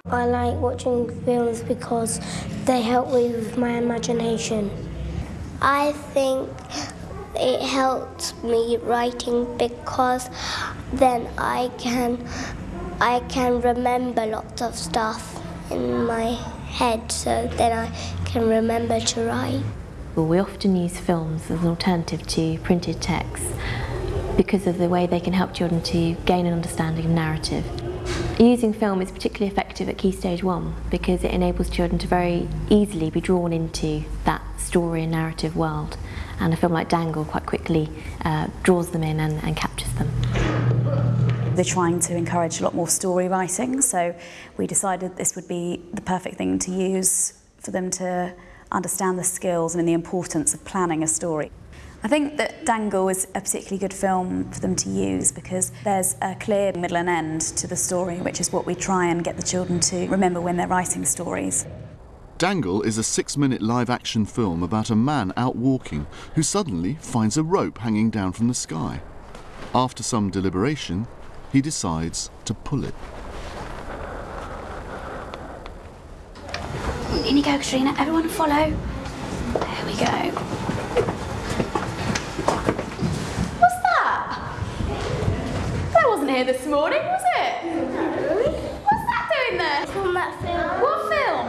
I like watching films because they help me with my imagination. I think it helps me writing because then I can remember lots of stuff in my head, so then I can remember to write. Well, we often use films as an alternative to printed text because of the way they can help children to gain an understanding of narrative. Using film is particularly effective at Key Stage 1 because it enables children to very easily be drawn into that story and narrative world, and a film like Dangle quite quickly draws them in and captures them. They're trying to encourage a lot more story writing, so we decided this would be the perfect thing to use for them to understand the skills and the importance of planning a story. I think that Dangle is a particularly good film for them to use because there's a clear middle and end to the story, which is what we try and get the children to remember when they're writing stories. Dangle is a 6-minute live-action film about a man out walking who suddenly finds a rope hanging down from the sky. After some deliberation, he decides to pull it. In you go, Katrina. Everyone follow. There we go. What's that? That wasn't here this morning, was it? No. What's that doing there? From that film. What film?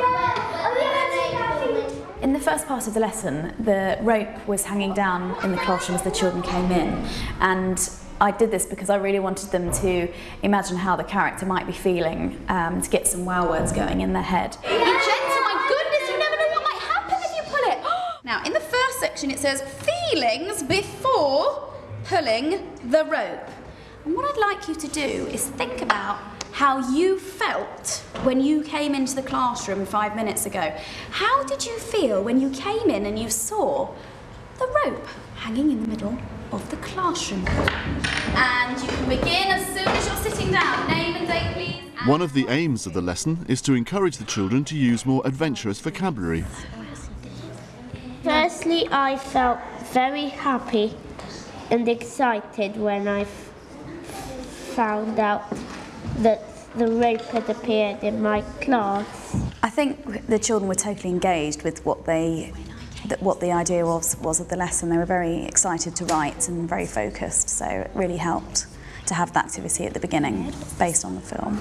In the first part of the lesson, the rope was hanging down in the classroom as the children came in, and I did this because I really wanted them to imagine how the character might be feeling, to get some wow words going in their head. Be gentle, my goodness, you never know what might happen if you pull it. Now, in the first section it says feelings before pulling the rope. And what I'd like you to do is think about how you felt when you came into the classroom 5 minutes ago. How did you feel when you came in and you saw the rope hanging in the middle of the classroom? And you can begin as soon as you're sitting down. Name and date, please. One of the aims of the lesson is to encourage the children to use more adventurous vocabulary. Firstly, I felt very happy and excited when I found out that the rope had appeared in my class. I think the children were totally engaged with what the idea was of the lesson. They were very excited to write and very focused, so it really helped to have that activity at the beginning based on the film.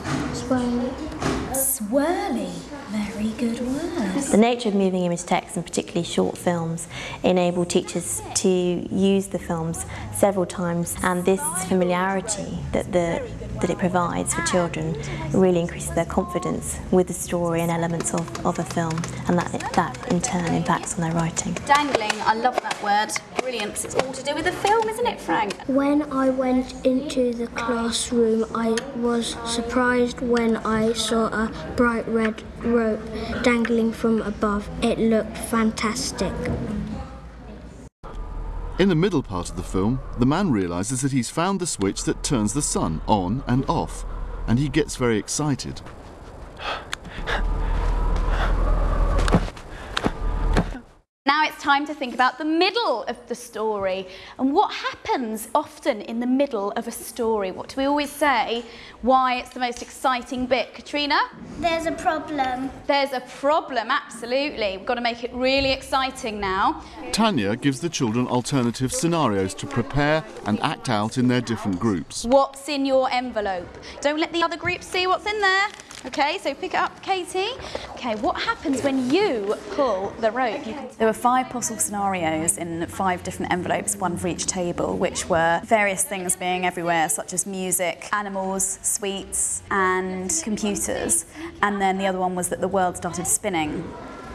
Swirly. Very good word. The nature of moving image text, and particularly short films, enable teachers to use the films several times, and this familiarity that it provides for children really increases their confidence with the story and elements of a film, and that in turn impacts on their writing. Dangling, I love that word. Brilliant, 'cause it's all to do with the film, isn't it, Frank? When I went into the classroom, I was surprised when I saw a bright red rope dangling from above. It looked fantastic. In the middle part of the film, the man realises that he's found the switch that turns the sun on and off, and he gets very excited. Now it's time to think about the middle of the story and what happens often in the middle of a story. What do we always say? Why it's the most exciting bit. Katrina? There's a problem. There's a problem, absolutely. We've got to make it really exciting now. Tanya gives the children alternative scenarios to prepare and act out in their different groups. What's in your envelope? Don't let the other groups see what's in there. Okay, so pick it up, Katie. Okay, what happens when you pull the rope? There were 5 possible scenarios in 5 different envelopes, one for each table, which were various things being everywhere, such as music, animals, sweets, and computers. And then the other one was that the world started spinning.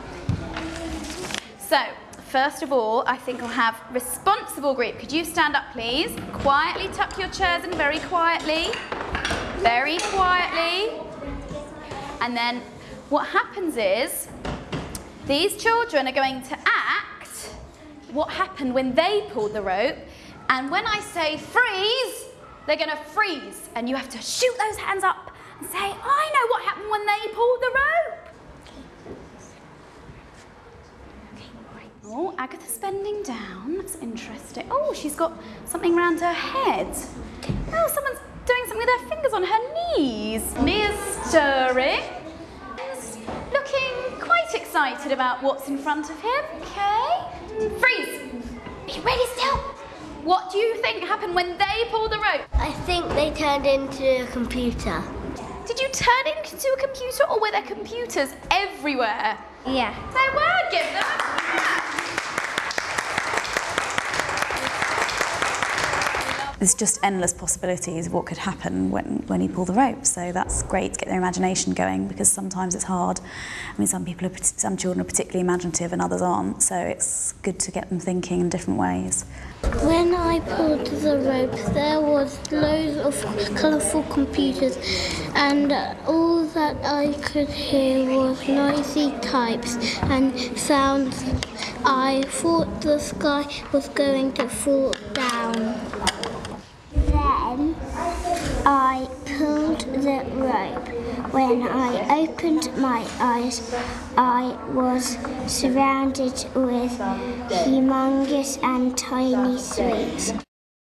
So, first of all, I think I'll have responsible group. Could you stand up, please? Quietly tuck your chairs in, very quietly. Very quietly. And then what happens is, these children are going to act what happened when they pulled the rope, and when I say freeze, they're going to freeze, and you have to shoot those hands up and say, I know what happened when they pulled the rope. Okay, oh, Agatha's bending down, that's interesting. Oh, she's got something around her head. Oh, someone's doing something with their fingers on her knees. Mia's stirring. excited about what's in front of him. Okay. Freeze! Are you ready still? What do you think happened when they pulled the rope? I think they turned into a computer. Did you turn it into a computer, or were there computers everywhere? Yeah. They were, give them a clap. There's just endless possibilities of what could happen when you pull the rope. So that's great to get their imagination going, because sometimes it's hard. I mean, some children are particularly imaginative and others aren't. So it's good to get them thinking in different ways. When I pulled the rope, there was loads of colourful computers, and all that I could hear was noisy types and sounds. I thought the sky was going to fall down. Then I pulled the rope. When I opened my eyes, I was surrounded with humongous and tiny sweets.